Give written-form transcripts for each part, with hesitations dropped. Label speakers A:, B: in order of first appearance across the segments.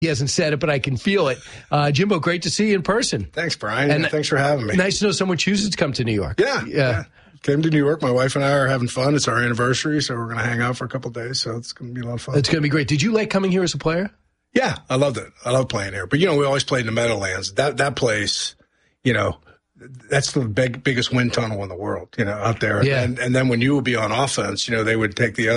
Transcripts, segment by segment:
A: He hasn't said it, but I can feel it. Jimbo, great to see you in person.
B: Thanks, Brian. And thanks for having me.
A: Nice to know someone chooses to come to New York.
B: Yeah. Came to New York. My wife and I are having fun. It's our anniversary, so we're going to hang out for a couple of days. So it's going to be a lot of fun.
A: It's going to be great. Did you like coming here as a player?
B: Yeah, I loved it. I love playing here. But, we always played in the Meadowlands. That place, that's the biggest wind tunnel in the world, out there.
A: Yeah.
B: And then when you would be on offense, they would take the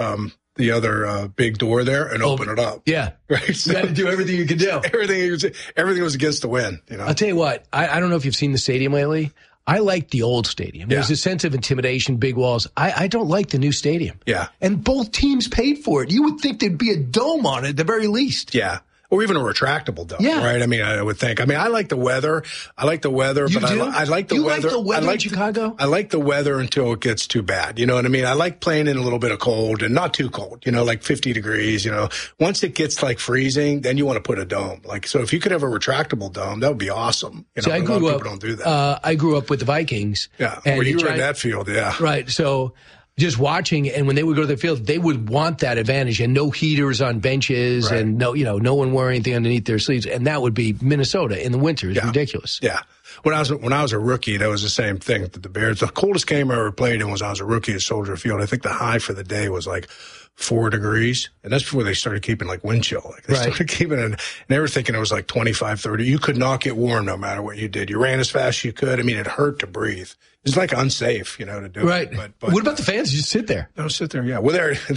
B: other big door there and open it up.
A: Yeah.
B: Right. So
A: you got to do everything you can do.
B: Everything was against the wind,
A: I'll tell you what, I don't know if you've seen the stadium lately. I like the old stadium. There's a sense of intimidation, big walls. I don't like the new stadium.
B: Yeah.
A: And both teams paid for it. You would think there'd be a dome on it at the very least.
B: Yeah. Or even a retractable dome, right? I would think. I like the weather. I like the weather,
A: you
B: but
A: do?
B: I like the weather.
A: Like the weather in Chicago?
B: I like the weather until it gets too bad. You know what I mean? I like playing in a little bit of cold and not too cold, like 50 degrees, Once it gets like freezing, then you want to put a dome. So if you could have a retractable dome, that would be awesome.
A: See,
B: a lot of people don't do that.
A: I grew up with the Vikings.
B: Yeah. And you were in that field, yeah.
A: Right. So just watching, and when they would go to the field, they would want that advantage and no heaters on benches and no one wearing anything underneath their sleeves. And that would be Minnesota in the winter. It's ridiculous.
B: Yeah. When I was a rookie, that was the same thing. The Bears, the coldest game I ever played in was I was a rookie at Soldier Field. I think the high for the day was like 4 degrees. And that's before they started keeping like wind chill. They started keeping it, and they were thinking it was like 25, 30. You could not get warm no matter what you did. You ran as fast as you could. It hurt to breathe. It's like unsafe, to do
A: right.
B: it. But
A: what about the fans? You just sit there.
B: They'll sit there, yeah. Well,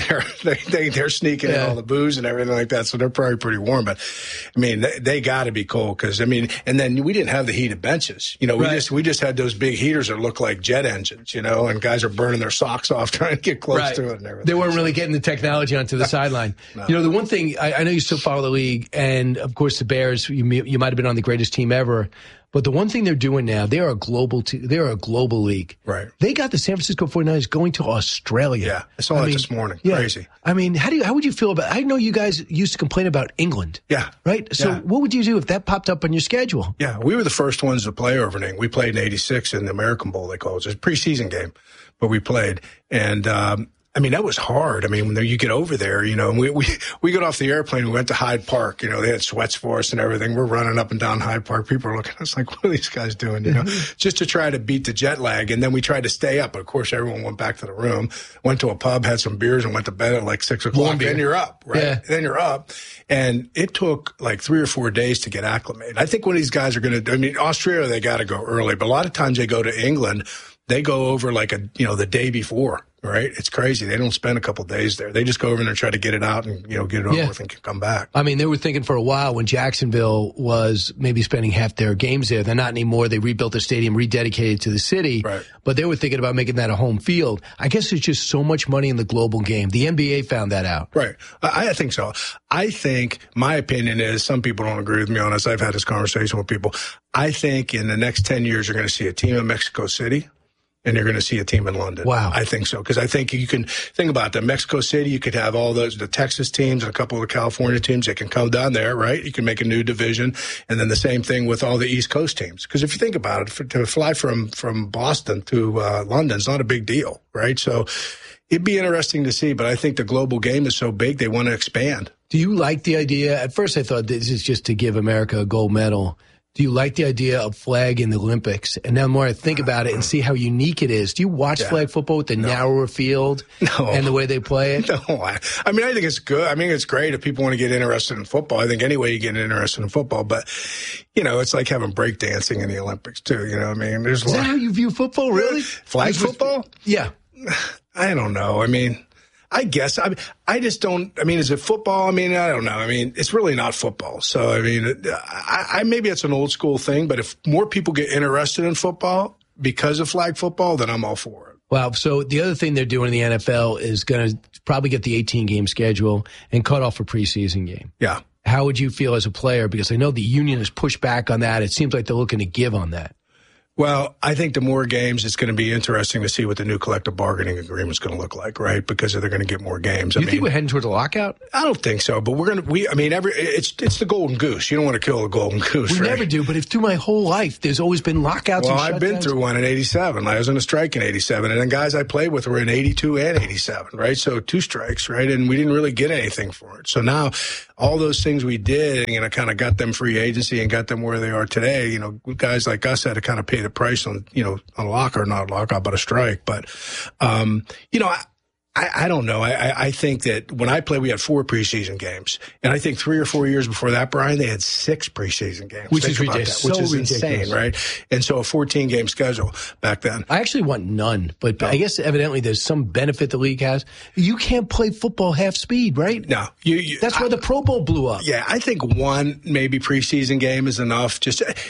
B: they're sneaking in all the booze and everything like that, so they're probably pretty warm. But, they got to be cold because, and then we didn't have the heated benches. We just had those big heaters that looked like jet engines, and guys are burning their socks off trying to get close to it and everything.
A: They weren't really getting the technology onto the sideline. No. The one thing, I know you still follow the league, and, of course, the Bears, you might have been on the greatest team ever. But the one thing they're doing now, they're a global league.
B: Right.
A: They got the San Francisco 49ers going to Australia.
B: Yeah. I saw that this morning.
A: Yeah.
B: Crazy.
A: How would you feel about, I know you guys used to complain about England.
B: Yeah.
A: Right? So what would you do if that popped up on your schedule?
B: Yeah. We were the first ones to play over in England. We played in '86 in the American Bowl, they call it. It was a preseason game, but we played. And, that was hard. When you get over there, and we got off the airplane, we went to Hyde Park, they had sweats for us and everything. We're running up and down Hyde Park. People are looking at us like, what are these guys doing, just to try to beat the jet lag. And then we tried to stay up. But of course, everyone went back to the room, went to a pub, had some beers and went to bed at like 6 o'clock. Then you're up, right?
A: Yeah.
B: Then you're up. And it took like 3 or 4 days to get acclimated. I think when these guys are going to, Australia, they got to go early, but a lot of times they go to England, they go over like the day before. Right? It's crazy. They don't spend a couple of days there. They just go over there and try to get it out and, get it over with and come back.
A: They were thinking for a while when Jacksonville was maybe spending half their games there. They're not anymore. They rebuilt the stadium, rededicated to the city.
B: Right.
A: But they were thinking about making that a home field. I guess there's just so much money in the global game. The NBA found that out.
B: Right. I think so. I think my opinion is, some people don't agree with me on this. I've had this conversation with people. I think in the next 10 years, you're going to see a team in Mexico City. And you're going to see a team in London.
A: Wow.
B: I think so. Because I think you can think about that. Mexico City, you could have all the Texas teams and a couple of the California teams that can come down there, right? You can make a new division. And then the same thing with all the East Coast teams. Because if you think about it, to fly from Boston to London is not a big deal, right? So it'd be interesting to see. But I think the global game is so big, they want to expand.
A: Do you like the idea? At first I thought this is just to give America a gold medal. Do you like the idea of flag in the Olympics? And now the more I think about it and see how unique it is, do you watch flag football with the narrower field and the way they play it?
B: No. I think it's good. It's great if people want to get interested in football. I think any way you get interested in football. But, it's like having breakdancing in the Olympics, too. There's
A: Is that how you view football, really?
B: Flag football?
A: Yeah.
B: I don't know. I guess. I just don't. Is it football? I don't know. It's really not football. So, maybe it's an old school thing, but if more people get interested in football because of flag football, then I'm all for it.
A: Wow. So the other thing they're doing in the NFL is going to probably get the 18-game schedule and cut off a preseason game.
B: Yeah.
A: How would you feel as a player? Because I know the union has pushed back on that. It seems like they're looking to give on that.
B: Well, I think the more games, it's going to be interesting to see what the new collective bargaining agreement is going to look like, right? Because they're going to get more games.
A: Do you think we're heading towards a lockout?
B: I don't think so, but it's the golden goose. You don't want to kill the golden goose,
A: We
B: right?
A: never do, but through my whole life, there's always been lockouts.
B: Well,
A: and
B: I've been
A: shutdowns.
B: through one in 87. I was on a strike in 87, and then guys I played with were in 82 and 87, right? So 2 strikes, right? And we didn't really get anything for it. So now all those things we did, kind of got them free agency and got them where they are today. Guys like us had to kind of pay the price on, a lockout, not a lockout, but a strike. But, I don't know. I think that when I played, we had 4 preseason games. And I think 3 or 4 years before that, Brian, they had 6 preseason games.
A: Which is ridiculous.
B: Which is
A: ridiculous.
B: insane, right? And so a 14-game schedule back then.
A: I actually want none, but I guess evidently there's some benefit the league has. You can't play football half speed, right?
B: No.
A: That's why the Pro Bowl blew up.
B: Yeah, I think one maybe preseason game is enough.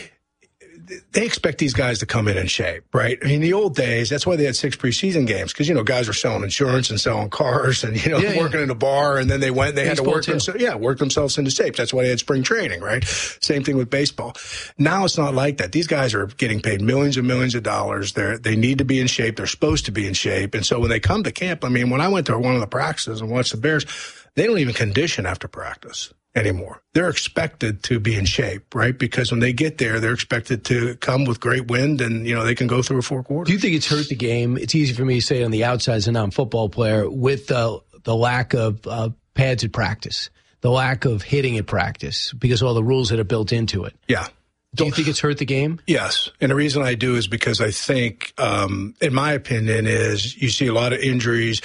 B: They expect these guys to come in shape, right? I mean, the old days, that's why they had 6 preseason games, because, guys were selling insurance and selling cars and, working in a bar, and then they had to work themselves into shape. That's why they had spring training, right? Same thing with baseball. Now it's not like that. These guys are getting paid millions and millions of dollars. They need to be in shape. They're supposed to be in shape. And so when they come to camp, I mean, when I went to one of the practices and watched the Bears, they don't even condition after practice anymore. They're expected to be in shape, right? Because when they get there, they're expected to come with great wind and, they can go through a 4 quarters.
A: Do you think it's hurt the game? It's easy for me to say on the outside as a non-football player with the lack of pads at practice, the lack of hitting at practice because of all the rules that are built into it.
B: Yeah.
A: Do you think it's hurt the game?
B: Yes. And the reason I do is because I think, in my opinion, is you see a lot of injuries.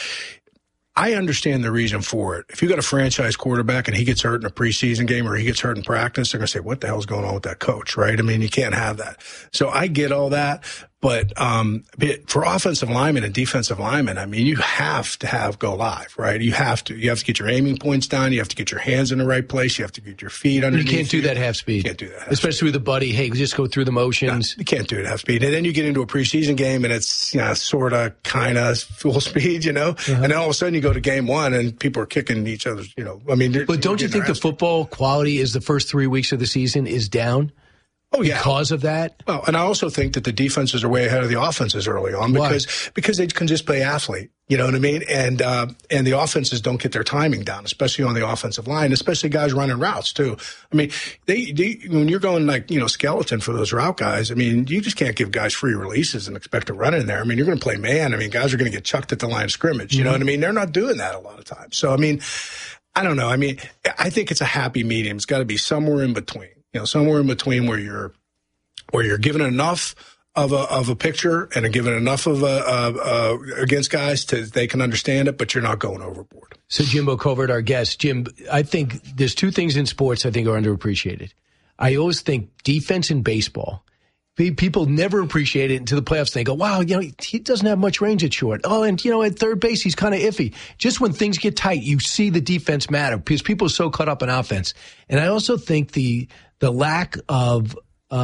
B: I understand the reason for it. If you got a franchise quarterback and he gets hurt in a preseason game or he gets hurt in practice, they're going to say, what the hell's going on with that coach, right? I mean, you can't have that. So I get all that. But for offensive linemen and defensive linemen, I mean, you have to go live, right? You have to get your aiming points down. You have to get your hands in the right place. You have to get your feet underneath.
A: You can't do that half speed.
B: You can't do that.
A: Especially with a buddy. Hey, just go through the motions.
B: No, you can't do it half speed. And then you get into a preseason game and it's, sort of, kind of full speed, And then all of a sudden you go to game 1 and people are kicking each other's,
A: But don't you think the football quality is the first 3 weeks of the season is down?
B: Oh, yeah.
A: Because of that?
B: Well, and I also think that the defenses are way ahead of the offenses early on because they can just play athlete. You know what I mean? And the offenses don't get their timing down, especially on the offensive line, especially guys running routes too. I mean, they when you're going skeleton for those route guys, I mean, you just can't give guys free releases and expect to run in there. I mean, you're going to play man. I mean, guys are going to get chucked at the line of scrimmage. You know what I mean? They're not doing that a lot of times. So, I mean, I don't know. I mean, I think it's a happy medium. It's got to be somewhere in between. Somewhere in between where you're given enough of a picture and given enough of against guys they can understand it, but you're not going overboard.
A: So Jimbo Covert, our guest. Jim, I think there's 2 things in sports I think are underappreciated. I always think defense in baseball. People never appreciate it until the playoffs. They go, wow, he doesn't have much range at short. Oh, and, at third base, he's kind of iffy. Just when things get tight, you see the defense matter because people are so caught up in offense. And I also think the lack of,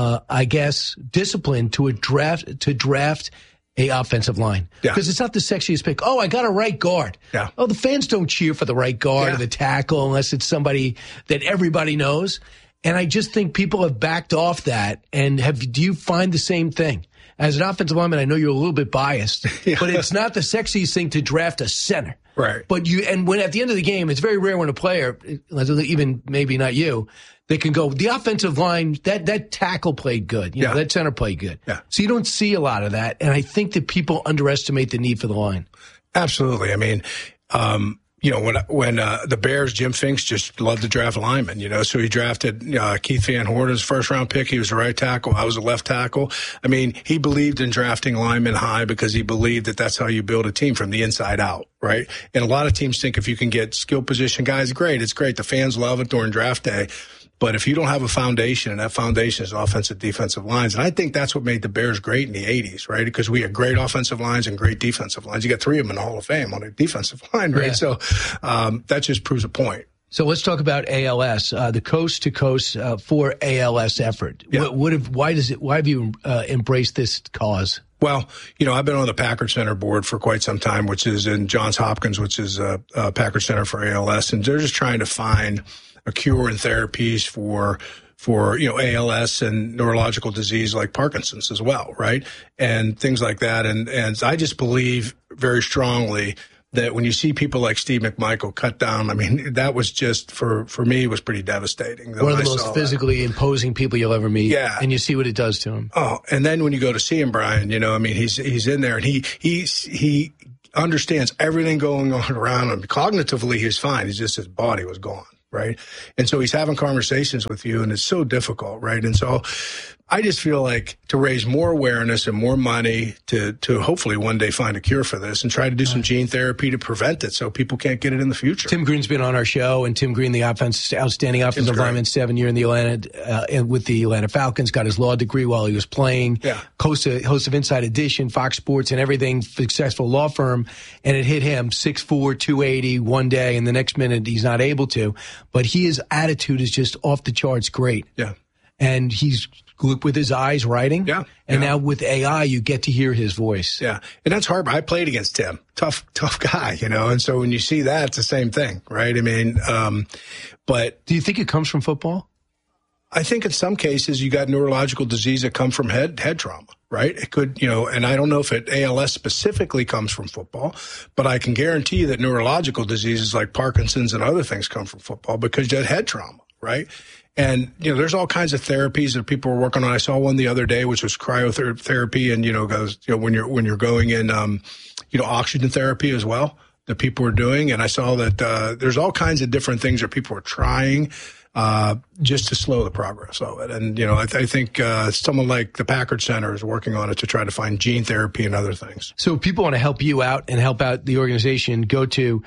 A: discipline to draft a offensive line. Because it's not the sexiest pick. Oh, I got a right guard.
B: Yeah.
A: Oh, the fans don't cheer for the right guard or the tackle unless it's somebody that everybody knows. And I just think people have backed off that. And do you find the same thing? As an offensive lineman, I know you're a little bit biased, but it's not the sexiest thing to draft a center.
B: Right.
A: But when at the end of the game, it's very rare when a player, even maybe not you, they can go, the offensive line, that tackle played good. That center played good.
B: Yeah.
A: So you don't see a lot of that. And I think that people underestimate the need for the line.
B: Absolutely. I mean, when the Bears, Jim Finks just loved to draft linemen, so he drafted Keith Van Horn as first round pick. He was a right tackle. I was a left tackle. I mean, he believed in drafting linemen high because he believed that that's how you build a team from the inside out, right? And a lot of teams think if you can get skill position guys, great. It's great. The fans love it during draft day. But if you don't have a foundation, and that foundation is offensive, defensive lines, and I think that's what made the Bears great in the 80s, right? Because we had great offensive lines and great defensive lines. You got 3 of them in the Hall of Fame on the defensive line, right? Yeah. So that just proves a point.
A: So let's talk about ALS, the coast to coast for ALS effort.
B: Yeah.
A: Why have you embraced this cause?
B: Well, I've been on the Packard Center board for quite some time, which is in Johns Hopkins, which is Packard Center for ALS, and they're just trying to find a cure and therapies for for, ALS and neurological disease like Parkinson's as well, right? And things like that. And I just believe very strongly that when you see people like Steve McMichael cut down, I mean, that was just, for me, was pretty devastating.
A: One of the most physically imposing people you'll ever meet. Yeah. And you see what it does to him.
B: Oh, and then when you go to see him, Brian, I mean, he's in there and he understands everything going on around him. Cognitively, he's fine. It's just his body was gone, right? And so he's having conversations with you, and it's so difficult, right? And so I just feel like to raise more awareness and more money to hopefully one day find a cure for this and try to do some gene therapy to prevent it so people can't get it in the future.
A: Tim Green's been on our show, and Tim Green, the outstanding offensive lineman, 7 year in the Atlanta with the Atlanta Falcons, got his law degree while he was playing. Yeah. Host of Inside Edition, Fox Sports, and everything. Successful law firm, and it hit him 6'4", 280 one day, and the next minute he's not able to. But his attitude is just off the charts great. Yeah. And he's with his eyes writing. Yeah. And now with AI, you get to hear his voice.
B: Yeah. And that's hard. I played against Tim. Tough guy, And so when you see that, it's the same thing, right? I mean, but
A: do you think it comes from football?
B: I think in some cases you got neurological disease that come from head trauma, right? It could, and I don't know if ALS specifically comes from football, but I can guarantee you that neurological diseases like Parkinson's and other things come from football because you had head trauma, right? And, there's all kinds of therapies that people are working on. I saw one the other day, which was cryotherapy. And, when you're going in, oxygen therapy as well that people are doing. And I saw that, there's all kinds of different things that people are trying, just to slow the progress of it. And, I think, someone like the Packard Center is working on it to try to find gene therapy and other things.
A: So if people want to help you out and help out the organization, go to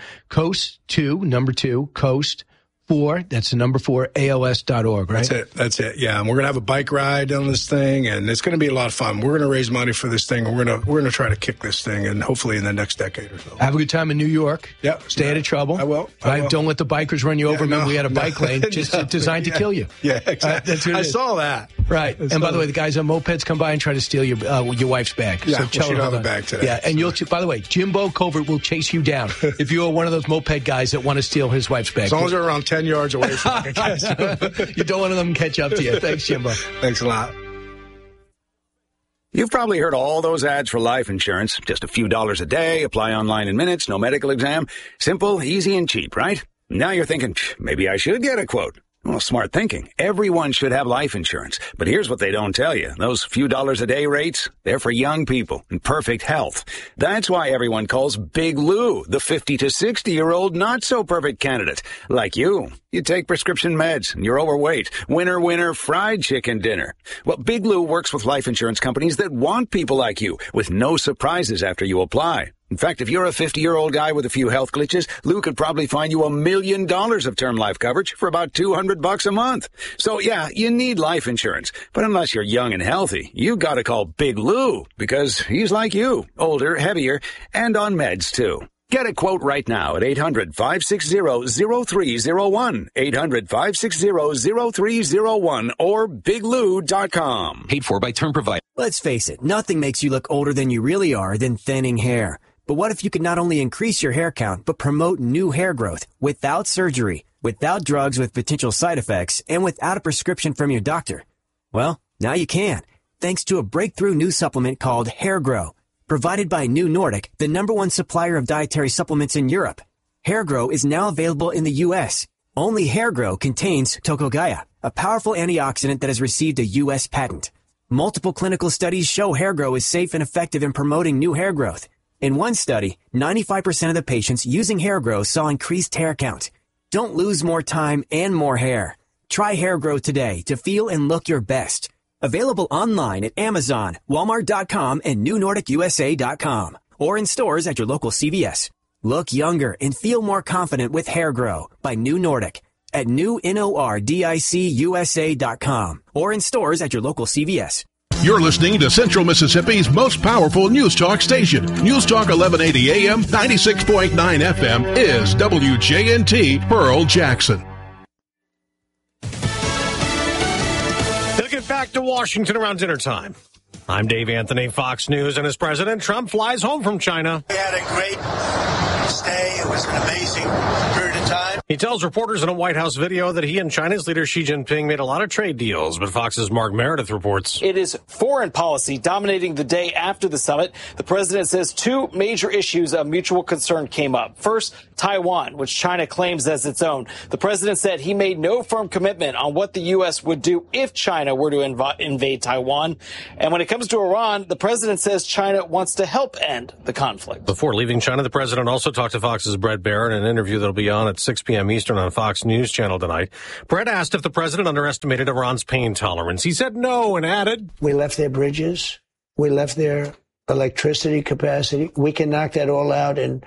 A: Coast, that's the number 4, ALS.org, right?
B: That's it. Yeah. And we're going to have a bike ride on this thing, and it's going to be a lot of fun. We're going to raise money for this thing, and we're going to try to kick this thing, and hopefully in the next decade or so.
A: Have a good time in New York.
B: Yeah.
A: Stay out of trouble.
B: I will.
A: Don't let the bikers run you over. Remember, we had a bike lane just designed to kill you.
B: Yeah, exactly. That's what I saw that.
A: Right. And by the way, the guys on mopeds come by and try to steal your wife's bag.
B: Yeah, so she'll have a bag today.
A: Yeah, and by the way, Jimbo Covert will chase you down if you are one of those moped guys that want to steal his wife's bag.
B: As long as they're around 10 yards away from me.
A: You don't want them to catch up to you. Thanks, Jimbo.
B: Thanks a lot.
C: You've probably heard all those ads for life insurance. Just a few dollars a day, apply online in minutes, no medical exam. Simple, easy, and cheap, right? Now you're thinking, maybe I should get a quote. Well, smart thinking. Everyone should have life insurance. But here's what they don't tell you. Those few dollars a day rates, they're for young people in perfect health. That's why everyone calls Big Lou the 50 to 60-year-old not-so-perfect candidate. Like you. You take prescription meds, and you're overweight. Winner, fried chicken dinner. Well, Big Lou works with life insurance companies that want people like you, with no surprises after you apply. In fact, if you're a 50-year-old guy with a few health glitches, Lou could probably find you $1 million of term life coverage for about $200 a month. So yeah, you need life insurance. But unless you're young and healthy, you gotta call Big Lou, because he's like you, older, heavier, and on meds too. Get a quote right now at 800-560-0301, 800-560-0301, or biglou.com.
D: Paid for by term provider.
E: Let's face it, nothing makes you look older than you really are than thinning hair. But what if you could not only increase your hair count, but promote new hair growth without surgery, without drugs with potential side effects, and without a prescription from your doctor? Well, now you can, thanks to a breakthrough new supplement called Hair Grow, provided by New Nordic, the #1 supplier of dietary supplements in Europe. Hair Grow is now available in the U.S. Only Hair Grow contains Tocogaya, a powerful antioxidant that has received a U.S. patent. Multiple clinical studies show Hair Grow is safe and effective in promoting new hair growth. In one study, 95% of the patients using Hair Grow saw increased hair count. Don't lose more time and more hair. Try Hair Grow today to feel and look your best. Available online at Amazon, Walmart.com, and NewNordicUSA.com, or in stores at your local CVS. Look younger and feel more confident with Hair Grow by New Nordic at NewNordicUSA.com, or in stores at your local CVS.
F: You're listening to Central Mississippi's most powerful news talk station. News Talk 1180 AM, 96.9 FM is WJNT Pearl Jackson.
G: They'll get back to Washington around dinner time. I'm Dave Anthony, Fox News, and as President Trump flies home from China.
H: We had a great stay. It was an amazing period of time.
G: He tells reporters in a White House video that he and China's leader Xi Jinping made a lot of trade deals, but Fox's Mark Meredith reports.
D: It is foreign policy dominating the day after the summit. The president says two major issues of mutual concern came up. First, Taiwan, which China claims as its own. The president said he made no firm commitment on what the U.S. would do if China were to invade Taiwan. And when it comes to Iran, the president says China wants to help end the conflict.
G: Before leaving China, the president also talked to Fox's Brett Baer in an interview that'll be on at 6 p.m. Eastern on Fox News Channel tonight. Brett asked if the president underestimated Iran's pain tolerance. He said no and added,
H: "We left their bridges. We left their electricity capacity. We can knock that all out in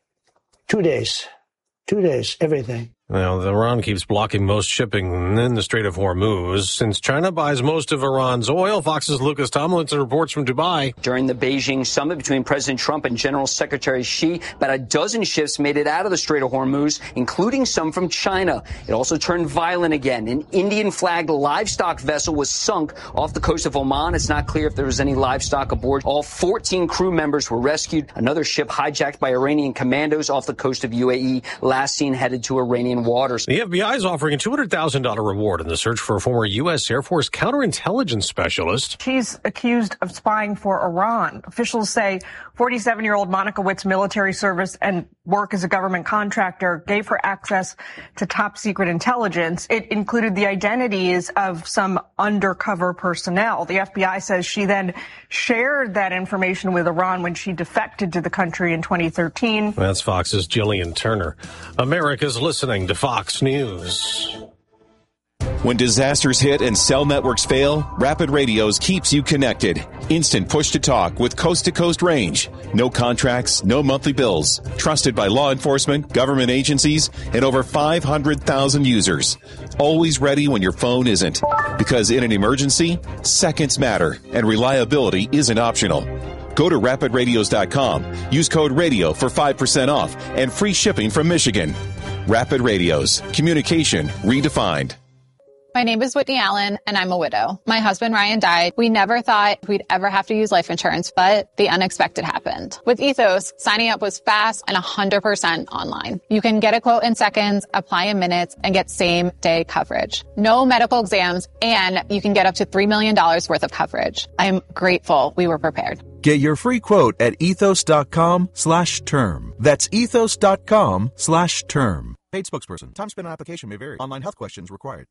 H: 2 days. 2 days, everything."
G: Now, Iran keeps blocking most shipping in the Strait of Hormuz. Since China buys most of Iran's oil, Fox's Lucas Tomlinson reports from Dubai.
I: During the Beijing summit between President Trump and General Secretary Xi, about a dozen ships made it out of the Strait of Hormuz, including some from China. It also turned violent again. An Indian-flagged livestock vessel was sunk off the coast of Oman. It's not clear if there was any livestock aboard. All 14 crew members were rescued. Another ship hijacked by Iranian commandos off the coast of UAE, last seen headed to Iranian waters.
G: The FBI is offering a $200,000 reward in the search for a former U.S. Air Force counterintelligence specialist.
J: She's accused of spying for Iran. Officials say 47-year-old Monica Witt's military service and work as a government contractor gave her access to top-secret intelligence. It included the identities of some undercover personnel. The FBI says she then shared that information with Iran when she defected to the country in 2013.
G: That's Fox's Jillian Turner. America's listening to Fox News.
K: When disasters hit and cell networks fail, Rapid Radios keeps you connected. Instant push-to-talk with coast-to-coast range. No contracts, no monthly bills. Trusted by law enforcement, government agencies, and over 500,000 users. Always ready when your phone isn't. Because in an emergency, seconds matter, and reliability isn't optional. Go to rapidradios.com. Use code RADIO for 5% off and free shipping from Michigan. Rapid Radios. Communication redefined.
L: My name is Whitney Allen, and I'm a widow. My husband, Ryan, died. We never thought we'd ever have to use life insurance, but the unexpected happened. With Ethos, signing up was fast and 100% online. You can get a quote in seconds, apply in minutes, and get same-day coverage. No medical exams, and you can get up to $3 million worth of coverage. I'm grateful we were prepared.
M: Get your free quote at ethos.com/term. That's ethos.com/term. Paid spokesperson. Time spent on application may vary. Online health questions required.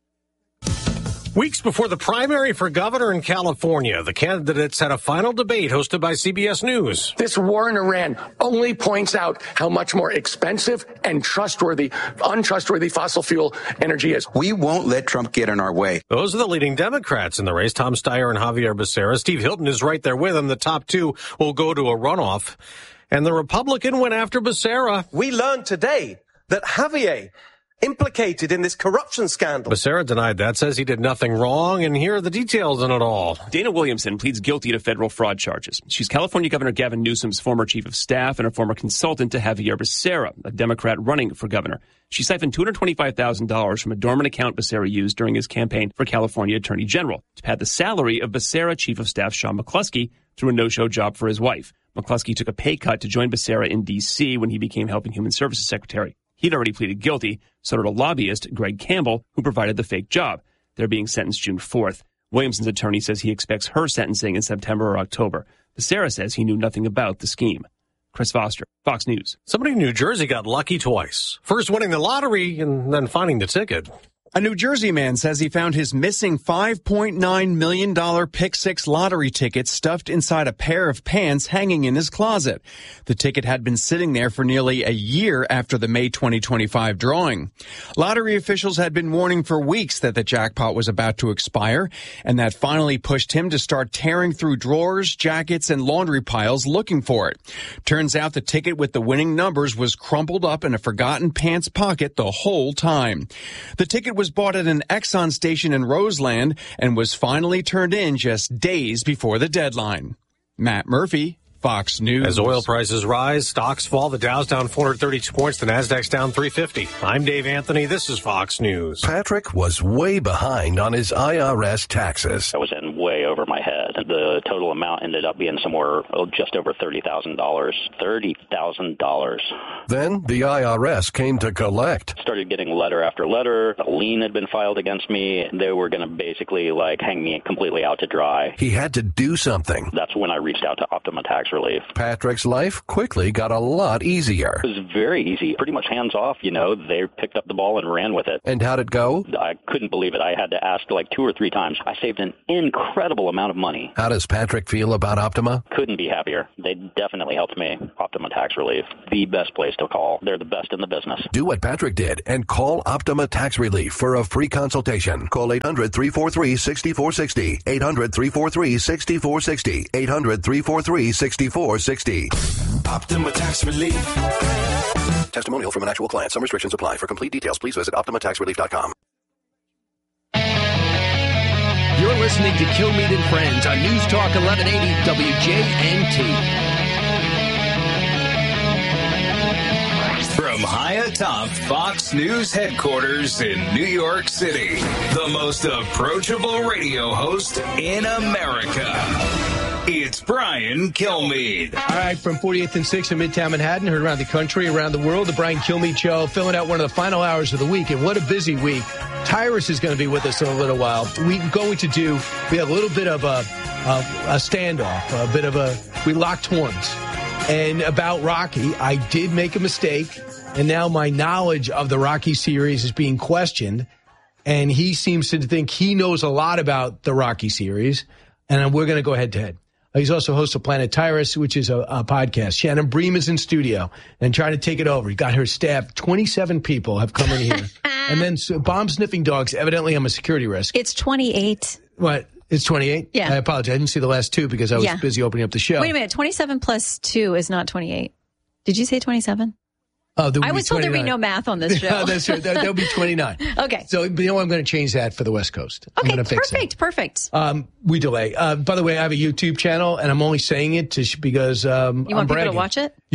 G: Weeks before the primary for governor in California, the candidates had a final debate hosted by CBS News.
N: This war in Iran only points out how much more expensive and untrustworthy fossil fuel energy is.
O: We won't let Trump get in our way.
G: Those are the leading Democrats in the race, Tom Steyer and Javier Becerra. Steve Hilton is right there with him. The top two will go to a runoff. And the Republican went after Becerra.
P: We learned today that Javier implicated in this corruption scandal.
G: Becerra denied that, says he did nothing wrong, and here are the details in it all.
Q: Dana Williamson pleads guilty to federal fraud charges. She's California Governor Gavin Newsom's former chief of staff and a former consultant to Javier Becerra, a Democrat running for governor. She siphoned $225,000 from a dormant account Becerra used during his campaign for California Attorney General to pad the salary of Becerra chief of staff Sean McCluskey through a no-show job for his wife. McCluskey took a pay cut to join Becerra in D.C. when he became Health and Human Services Secretary. He'd already pleaded guilty, so did a lobbyist, Greg Campbell, who provided the fake job. They're being sentenced June 4th. Williamson's attorney says he expects her sentencing in September or October. Becerra says he knew nothing about the scheme. Chris Foster, Fox News.
G: Somebody in New Jersey got lucky twice. First winning the lottery and then finding the ticket.
R: A New Jersey man says he found his missing $5.9 million Pick 6 lottery ticket stuffed inside a pair of pants hanging in his closet. The ticket had been sitting there for nearly a year after the May 2025 drawing. Lottery officials had been warning for weeks that the jackpot was about to expire, and that finally pushed him to start tearing through drawers, jackets, and laundry piles looking for it. Turns out the ticket with the winning numbers was crumpled up in a forgotten pants pocket the whole time. The ticket was bought at an Exxon station in Roseland and was finally turned in just days before the deadline. Matt Murphy, Fox News.
G: As oil prices rise, stocks fall. The Dow's down 432 points. The Nasdaq's down 350. I'm Dave Anthony. This is Fox News.
S: Patrick was way behind on his IRS taxes.
T: I was in way over my head. The total amount ended up being somewhere just over $30,000. $30,000.
S: Then the IRS came to collect.
T: Started getting letter after letter. A lien had been filed against me. They were going to basically hang me completely out to dry.
S: He had to do something.
T: That's when I reached out to Optima Tax Relief.
S: Patrick's life quickly got a lot easier.
T: It was very easy, pretty much hands off. They picked up the ball and ran with it.
S: And how'd it go?
T: I couldn't believe it. I had to ask 2 or 3 times. I saved an incredible amount of money.
S: How does Patrick feel about Optima?
T: Couldn't be happier. They definitely helped me. Optima Tax Relief, the best place to call. They're the best in the business.
S: Do what Patrick did and call Optima Tax Relief for a free consultation. Call 800-343-6460. 800-343-6460. 800-343-6460.
U: Optima Tax Relief.
S: Testimonial from an actual client. Some restrictions apply. For complete details, please visit OptimaTaxRelief.com.
A: You're listening to Kilmeade and Friends on News Talk 1180 WJNT.
V: From high atop Fox News headquarters in New York City, the most approachable radio host in America. It's Brian Kilmeade.
A: All right, from 48th and 6th in Midtown Manhattan, heard around the country, around the world, the Brian Kilmeade Show, filling out one of the final hours of the week. And what a busy week. Tyrus is going to be with us in a little while. We have a little bit of a standoff, we locked horns. And about Rocky, I did make a mistake, and now my knowledge of the Rocky series is being questioned. And he seems to think he knows a lot about the Rocky series, and we're going to go head-to-head. He's also host of Planet Tyrus, which is a podcast. Shannon Bream is in studio and trying to take it over. He got her staff. 27 people have come in here. And then bomb-sniffing dogs. Evidently, I'm a security risk.
W: It's 28.
A: What? It's 28?
W: Yeah.
A: I apologize. I didn't see the last 2 because I was busy opening up the show.
W: Wait a minute. 27 plus 2 is not 28. Did you say 27?
A: Oh,
W: I was told there'd be no math on this show.
A: No, that's true. There'll be 29.
W: Okay.
A: So, I'm going to change that for the West Coast.
W: Okay,
A: I'm going to fix
W: perfect.
A: We delay. By the way, I have a YouTube channel, and I'm only saying it because I'm
W: You want
A: bragging.
W: people to watch it?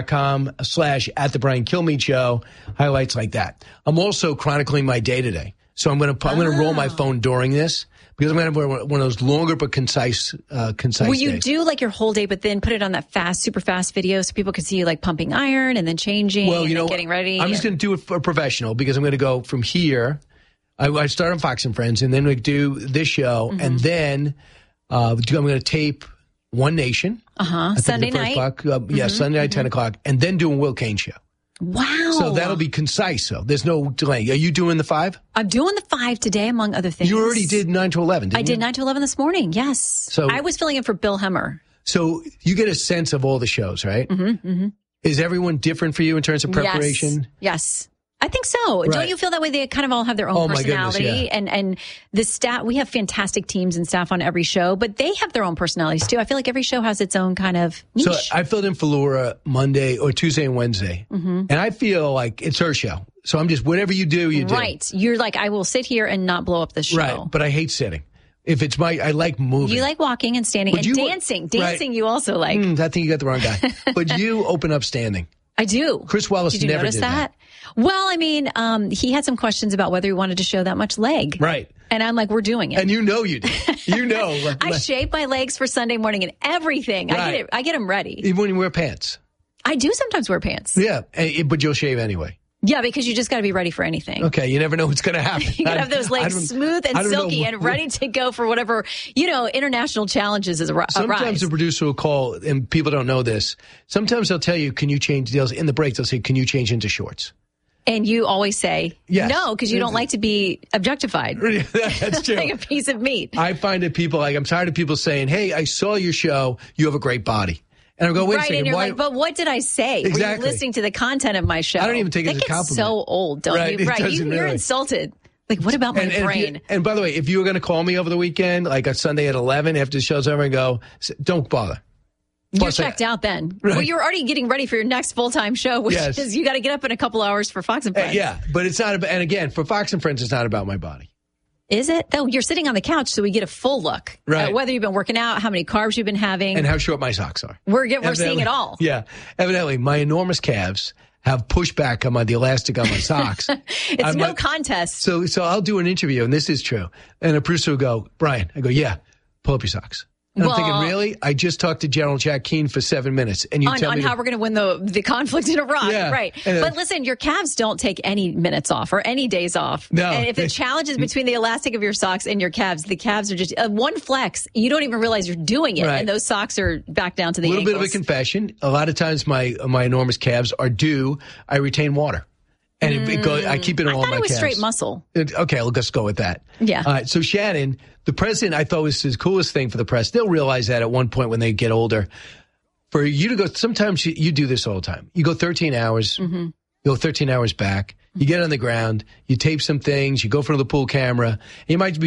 A: YouTube.com/@TheBrianKilmeade Show. Highlights like that. I'm also chronicling my day today. So I'm going to roll my phone during this. Because I'm going to have one of those longer but concise
W: Will you
A: days.
W: do your whole day, but then put it on that super fast video so people can see you pumping iron and then changing and then getting ready?
A: I'm just going to do it for a professional because I'm going to go from here. I start on Fox and Friends, and then we do this show, and then I'm going to tape One Nation.
W: Sunday night.
A: Sunday night, 10 o'clock, and then do a Will Kane show.
W: Wow.
A: So that'll be concise, though. There's no delay. Are you doing the 5?
W: I'm doing the 5 today, among other things.
A: You already did 9 to 11, didn't you?
W: I did 9 to 11 this morning, yes.
A: So
W: I was filling in for Bill Hemmer.
A: So you get a sense of all the shows, right?
W: Mm-hmm.
A: Is everyone different for you in terms of preparation?
W: Yes. I think so.
A: Right.
W: Don't you feel that way? They kind of all have their own personality.
A: My goodness,
W: and the staff, we have fantastic teams and staff on every show, but they have their own personalities too. I feel like every show has its own kind of niche.
A: So I filled in for Laura Monday or Tuesday and Wednesday. And I feel like it's her show. So I'm just, whatever you do, you do.
W: Right. You're like, I will sit here and not blow up the show.
A: Right. But I hate sitting. If it's I like moving.
W: You like walking and standing and dancing. Dancing you also like.
A: I think you got the wrong guy. But you open up standing.
W: I do.
A: Chris Wallace
W: did you
A: never
W: notice
A: did
W: that? Well, I mean, he had some questions about whether he wanted to show that much leg.
A: Right.
W: And I'm like, we're doing it.
A: And you know you did. You know.
W: I shave my legs for Sunday morning and everything.
A: Right.
W: I get them ready.
A: Even when you wear pants.
W: I do sometimes wear pants.
A: Yeah, but you'll shave anyway.
W: Yeah, because you just got to be ready for anything.
A: Okay, you never know what's going to happen.
W: You got to have those legs smooth and silky and ready to go for whatever, international challenges arise.
A: Sometimes the producer will call, and people don't know this. Sometimes they'll tell you, can you change, in the break, they'll say, can you change into shorts?
W: And you always say no, because you don't like to be objectified.
A: That's true.
W: Like a piece of meat.
A: I find that I'm tired of people saying, hey, I saw your show, you have a great body. And I go, wait a second.
W: And you're like, but what did I say?
A: Exactly.
W: Were you listening to the content of my show?
A: I don't even take it as a compliment.
W: That gets so old, don't you? Right. You're insulted. Like, what about my brain?
A: And by the way, if you were going to call me over the weekend, like a Sunday at 11 after the show's over and go, don't bother.
W: You're checked out then. Right. Well, you're already getting ready for your next full-time show, which is you got to get up in a couple hours for Fox and Friends.
A: Yeah, but it's not about, and again, for Fox and Friends, it's not about my body.
W: Is it? Though you're sitting on the couch, so we get a full look.
A: Right.
W: Whether you've been working out, how many carbs you've been having.
A: And how short my socks are.
W: We're seeing it all.
A: Yeah. Evidently, my enormous calves have pushback on the elastic on my socks.
W: It's no contest.
A: So I'll do an interview, and this is true. And a producer will go, Brian, I go, yeah, pull up your socks. And I'm thinking, really? I just talked to General Jack Keane for 7 minutes. And you tell me
W: how we're going to win the conflict in Iraq.
A: Yeah.
W: Right. But listen, your calves don't take any minutes off or any days off.
A: No.
W: And if the challenge is between the elastic of your socks and your calves, the calves are just one flex. You don't even realize you're doing it.
A: Right.
W: And those socks are back down to the
A: ankles. A little bit of a confession. A lot of times my enormous calves are due. I retain water. And I keep it on all my calves.
W: I thought it was straight muscle.
A: Okay, let's go with that.
W: Yeah.
A: All right, so Shannon, the president, I thought was his coolest thing for the press. They'll realize that at one point when they get older. For you to go, sometimes you do this all the time. You go 13 hours, you go 13 hours back, you get on the ground, you tape some things, you go in front of the pool camera, you might be